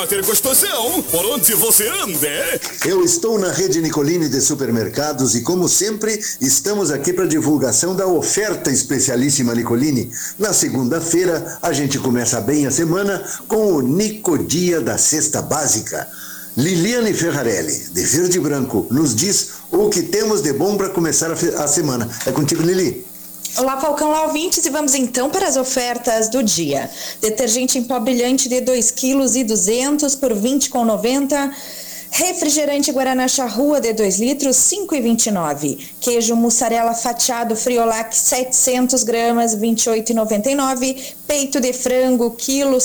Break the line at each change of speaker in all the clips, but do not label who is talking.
Ter gostosão, por onde você anda?
Eu estou na rede Nicolini de supermercados e, como sempre, estamos aqui para divulgação da oferta especialíssima Nicolini. Na segunda-feira, a gente começa bem a semana com o Nicodia da Cesta Básica. Liliane Ferrarelli, de Verde e Branco, nos diz o que temos de bom para começar a semana. É contigo, Lili.
Olá, Falcão, olá, ouvintes, e vamos então para as ofertas do dia. Detergente em pó brilhante de 2,2 kg por 20,90. Refrigerante Guaraná Charrua de 2 litros, 5,29. Queijo mussarela fatiado Friolac 700 gramas, 28,99. Peito de frango, quilos,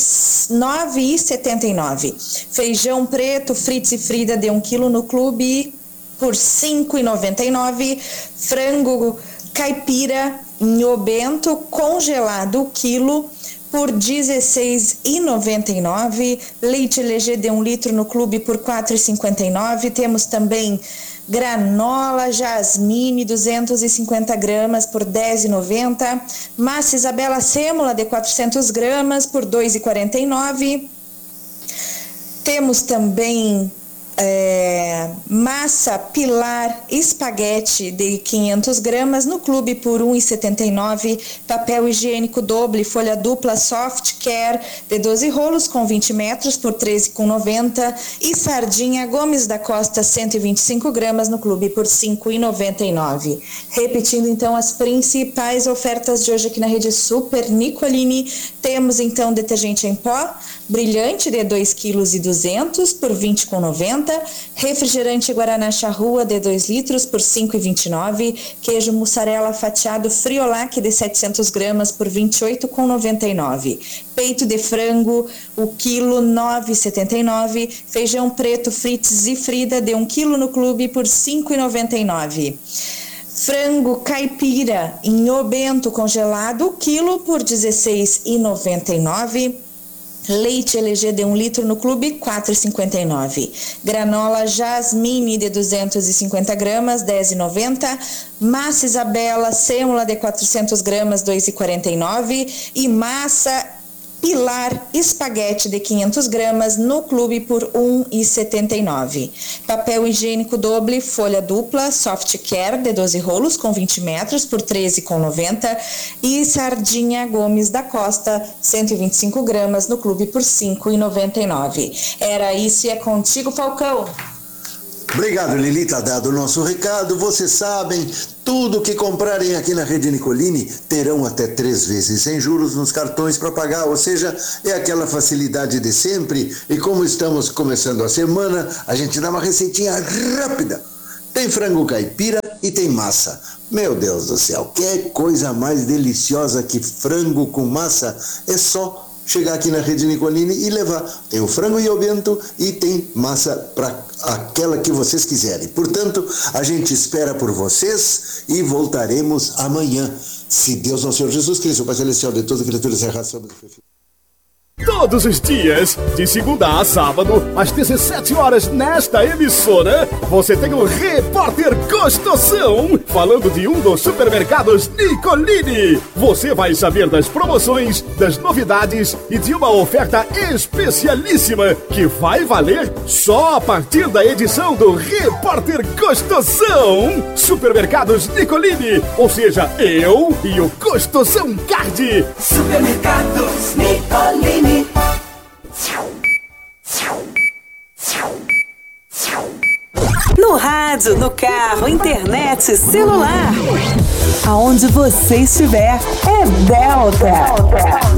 9,79. Feijão preto Fritz e Frida de 1 kg no clube por 5,99. Frango caipira Nho Bento congelado o quilo por 16,99. Leite Leger de 1 litro no clube por 4,59. Temos também granola Jasmine 250 gramas por 10,90. Massa Isabela Sêmula de 400 gramas por 2,49. Temos também massa Pilar espaguete de 500 gramas no clube por 1,79. Papel higiênico doble folha dupla soft care de 12 rolos com 20 metros por 13,90. E sardinha Gomes da Costa 125 gramas no clube por 5,99. Repetindo então as principais ofertas de hoje aqui na rede Super Nicolini. Temos então detergente em pó brilhante de 2,2 kg por 20,90. Refrigerante Guaraná Charrua de 2 litros por 5,29. Queijo mussarela fatiado Friolac de 700 gramas por 28,99. Peito de frango, o quilo 9,79. Feijão preto Fritz e Frida de 1 kg no clube por 5,99. Frango caipira Nho Bento congelado, o quilo por 16,99. Leite LG de 1 litro no clube, 4,59. Granola Jasmine de 250 gramas, 10,90. Massa Isabela Sêmula de 400 gramas, 2,49. E massa Pilar espaguete de 500 gramas no clube por 1,79. Papel higiênico doble folha dupla soft care de 12 rolos com 20 metros por 13,90. E sardinha Gomes da Costa 125 gramas no clube por 5,99. Era isso e é contigo, Falcão.
Obrigado, Lili, tá dado o nosso recado. Vocês sabem, tudo que comprarem aqui na rede Nicolini terão até 3 vezes sem juros nos cartões para pagar, ou seja, é aquela facilidade de sempre. E como estamos começando a semana, a gente dá uma receitinha rápida. Tem frango caipira e tem massa. Meu Deus do céu, que coisa mais deliciosa que frango com massa. É só chegar aqui na rede Nicolini e levar. Tem o frango Nho Bento e tem massa para aquela que vocês quiserem. Portanto, a gente espera por vocês e voltaremos amanhã. Se Deus, nosso Senhor Jesus Cristo, o Pai Celestial de todas as criaturas, é raça sobre
Todos os dias, de segunda a sábado, às 17 horas, nesta emissora, você tem o Repórter Gostosão, falando de um dos supermercados Nicolini. Você vai saber das promoções, das novidades e de uma oferta especialíssima que vai valer só a partir da edição do Repórter Gostosão. Supermercados Nicolini, ou seja, eu e o Gostosão Card.
Supermercados Nicolini.
No rádio, no carro, internet, celular. Aonde você estiver, é Delta.